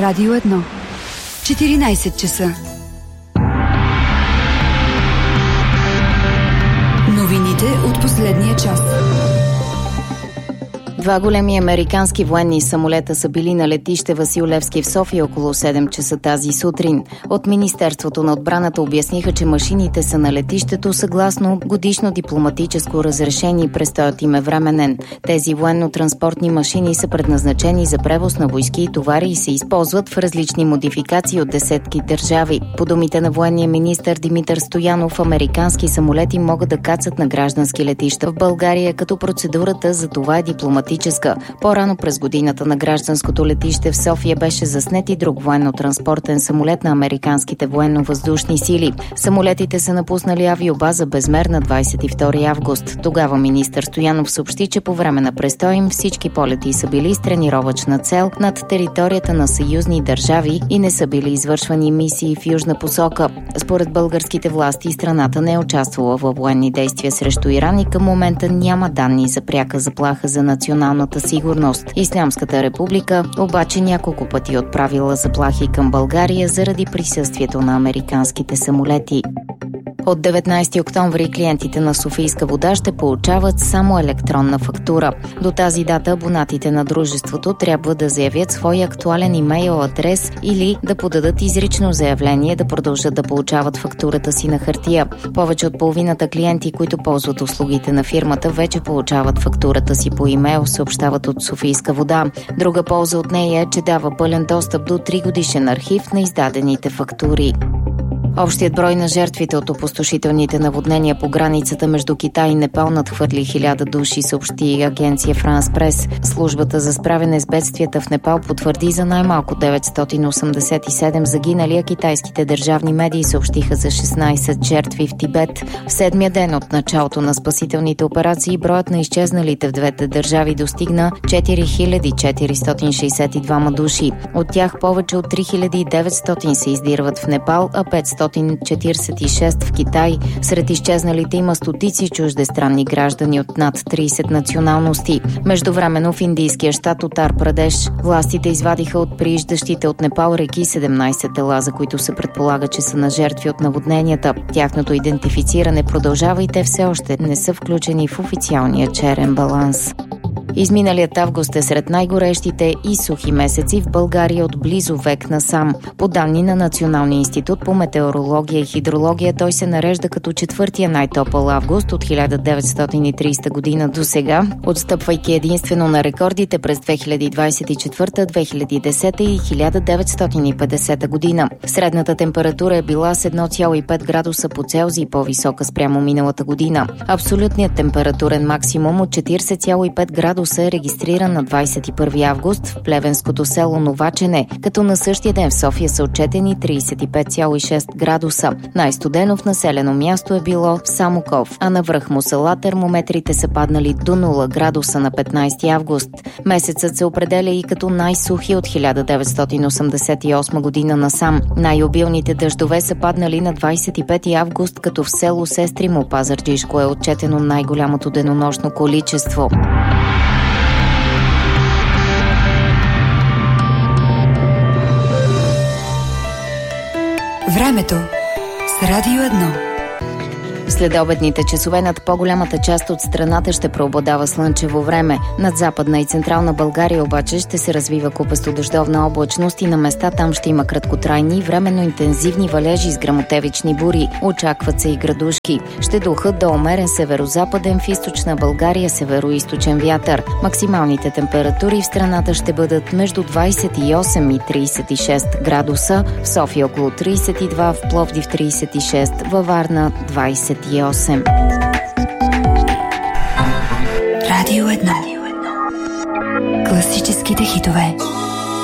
Радио 1. 14 часа. Новините от последния час. 2 големи американски военни самолета са били на летище Васил Левски в София около 7 часа тази сутрин. От Министерството на отбраната обясниха, че машините са на летището съгласно годишно дипломатическо разрешение и престоят им е временен. Тези военно-транспортни машини са предназначени за превоз на войски и товари и се използват в различни модификации от десетки държави. По думите на военния министър Димитър Стоянов, американски самолети могат да кацат на граждански летища в България, като процедурата за това е дипломатическа. По-рано през годината на гражданското летище в София беше заснет и друг военно-транспортен самолет на американските военно-въздушни сили. Самолетите са напуснали авиобаза Безмер на 22 август. Тогава министър Стоянов съобщи, че по време на престоя им всички полети са били с тренировъчна цел над територията на съюзни държави и не са били извършвани мисии в южна посока. Според българските власти страната не е участвала във военни действия срещу Иран и към момента няма данни за пряка заплаха за националната сигурност. Ислямската република обаче няколко пъти отправила заплахи към България заради присъствието на американските самолети. От 19 октомври клиентите на Софийска вода ще получават само електронна фактура. До тази дата абонатите на дружеството трябва да заявят свой актуален имейл адрес или да подадат изрично заявление да продължат да получават фактурата си на хартия. Повече от половината клиенти, които ползват услугите на фирмата, вече получават фактурата си по имейл, съобщават от Софийска вода. Друга полза от нея е, че дава пълен достъп до 3-годишен архив на издадените фактури. Общият брой на жертвите от опустошителните наводнения по границата между Китай и Непал надхвърли 1000 души, съобщи агенция Франс Прес. Службата за справяне с бедствията в Непал потвърди за най-малко 987 загинали, а китайските държавни медии съобщиха за 16 жертви в Тибет. В 7-я ден от началото на спасителните операции броят на изчезналите в двете държави достигна 4462 души. От тях повече от 3900 се издирват в Непал, а 546 в Китай. Сред изчезналите има стотици чуждестранни граждани от над 30 националности. Междувременно в индийския щат Утар Прадеш властите извадиха от прииждащите от Непал реки 17 тела, за които се предполага, че са на жертви от наводненията. Тяхното идентифициране продължава и те все още не са включени в официалния черен баланс. Изминалият август е сред най-горещите и сухи месеци в България от близо век насам. По данни на Националния институт по метеорология и хидрология, той се нарежда като четвъртия най-топъл август от 1930 година до сега, отстъпвайки единствено на рекордите през 2024, 2010 и 1950 година. Средната температура е била с 1,5 градуса по Целзий по-висока спрямо миналата година. Абсолютният температурен максимум от 40,5 градуса е регистриран на 21 август в плевенското село Новачене, като на същия ден в София са отчетени 35,6 градуса. Най-студено в населено място е било в Самоков, а на връх Мусала термометрите са паднали до 0 градуса на 15 август. Месецът се определя и като най-сухи от 1988 година насам. Най-обилните дъждове са паднали на 25 август, като в село Сестримо, Пазарджишко, е отчетено най-голямото денонощно количество. Времето с Радио 1. Следобедните часове над по-голямата част от страната ще преобладава слънчево време. Над Западна и Централна България обаче ще се развива купесто дъждовна облачност и на места там ще има краткотрайни и временно интензивни валежи с гръмотевични бури. Очакват се и градушки. Ще духат до умерен северозападен, в източна България североизточен вятър. Максималните температури в страната ще бъдат между 28 и 36 градуса, в София около 32, в Пловдив 36, във Варна 28. Радио 1. Класическите хитове.